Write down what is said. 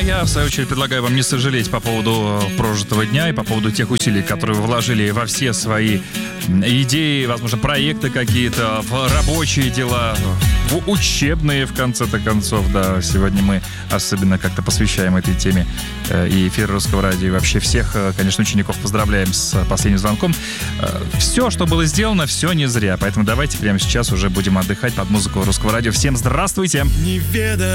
я, в свою очередь, предлагаю вам не сожалеть по поводу прожитого дня и по поводу тех усилий, которые вы вложили во все свои идеи, возможно, проекты какие-то, в рабочие дела, в учебные, в конце-то концов. Да, сегодня мы особенно как-то посвящаем этой теме и эфир Русского радио, и вообще всех, конечно, учеников поздравляем с последним звонком. Все, что было сделано, все не зря. Поэтому давайте прямо сейчас уже будем отдыхать под музыку Русского радио. Всем здравствуйте!